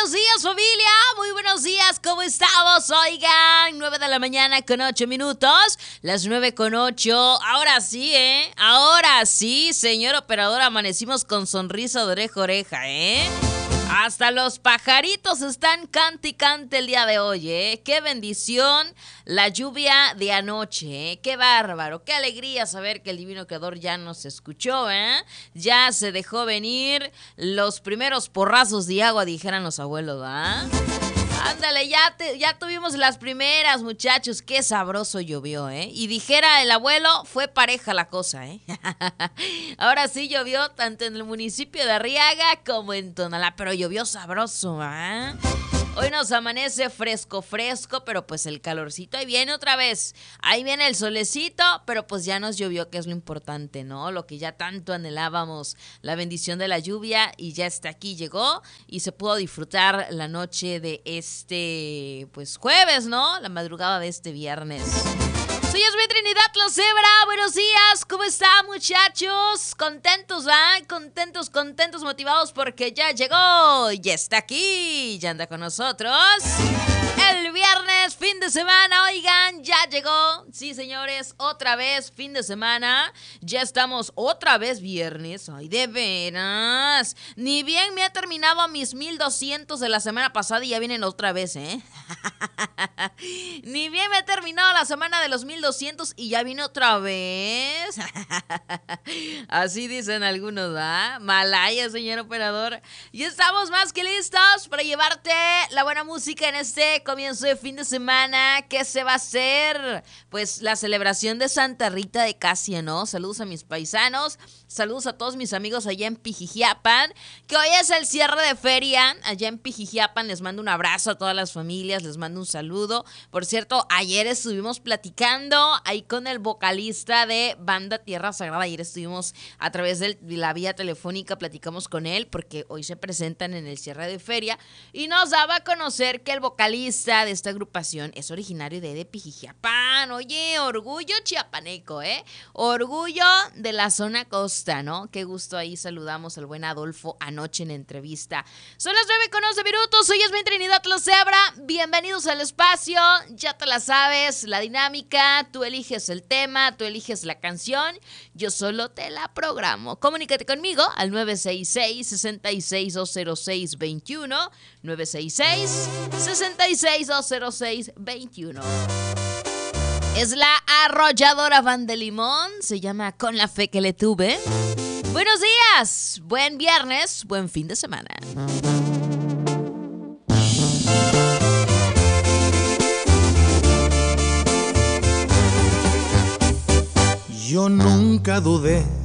buenos días, familia. Muy buenos días, ¿cómo estamos? Oigan, 9 de la mañana con 8 minutos. Las 9 con 8. Ahora sí, ¿eh? Ahora sí, señor operador, amanecimos con sonrisa de oreja a oreja, ¿eh? Hasta los pajaritos están cante y cante el día de hoy, ¿eh? ¡Qué bendición la lluvia de anoche, ¿eh? ¡Qué bárbaro! ¡Qué alegría saber que el divino creador ya nos escuchó, ¿eh? Ya se dejó venir los primeros porrazos de agua, dijeran los abuelos, ¿ah? Ándale, ya tuvimos las primeras, muchachos. Qué sabroso llovió, ¿eh? Y dijera el abuelo, fue pareja la cosa, ¿eh? Ahora sí llovió tanto en el municipio de Arriaga como en Tonalá, pero llovió sabroso, ¿ah? Hoy nos amanece fresco, pero pues el calorcito ahí viene otra vez. Ahí viene el solecito, pero pues ya nos llovió, que es lo importante, ¿no? Lo que ya tanto anhelábamos, la bendición de la lluvia, y ya está aquí, llegó y se pudo disfrutar la noche de pues jueves, ¿no? La madrugada de este viernes. Soy Yasmín Trinidad Locebra, buenos días, ¿cómo están, muchachos? Contentos, ¿ah? Contentos, motivados porque ya llegó, ya está aquí, ya anda con nosotros. El viernes, fin de semana, oigan, ya llegó. Sí, señores, otra vez fin de semana. Ya estamos otra vez viernes. Ay, de veras. Ni bien me ha terminado mis 1200 de la semana pasada y ya vienen otra vez, ¿eh? Ni bien me ha terminado la semana de los 1200 y ya vine otra vez. Así dicen algunos, ¿ah? Malaya, señor operador. Y estamos más que listos para llevarte la buena música en este comienzo de fin de semana. ¿Qué se va a hacer? Pues la celebración de Santa Rita de Casia, ¿no? Saludos a mis paisanos, saludos a todos mis amigos allá en Pijijiapan, que hoy es el cierre de feria allá en Pijijiapan. Les mando un abrazo a todas las familias, les mando un saludo. Por cierto, ayer estuvimos platicando ahí con el vocalista de Banda Tierra Sagrada. Ayer estuvimos a través de la vía telefónica, platicamos con él porque hoy se presentan en el cierre de feria y nos daba a conocer que el vocalista de esta agrupación es originario de Pijijiapan. Oye, orgullo chiapaneco, ¿eh? Orgullo de la zona costa, ¿no? Qué gusto, ahí saludamos al buen Adolfo anoche en entrevista. Son las 9 con 11 minutos, soy Yasmín Trinidad Locebra, bienvenidos al espacio, ya te la sabes, la dinámica, tú eliges el tema, tú eliges la canción, yo solo te la programo. Comunícate conmigo al 966-66-206-21, 966-66-206-21. Es la arrolladora Van de Limón, se llama Con la fe que le tuve. Buenos días, buen viernes, buen fin de semana. Yo nunca dudé